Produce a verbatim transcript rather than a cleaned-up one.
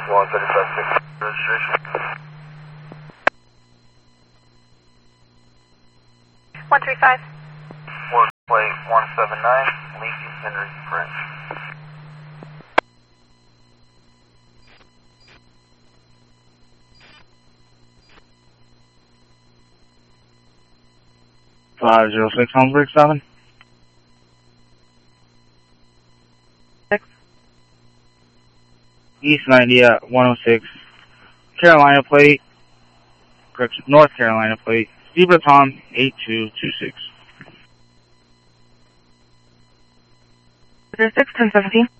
one thirty-five six registration. one three five. Work plate one seven nine, Leaky Henry French. five zero six, Holmesburg seven. Six. East ninety at one oh six. Carolina plate. Correction, North Carolina plate. Zebra Tom eight two two six. six, ten seventeen.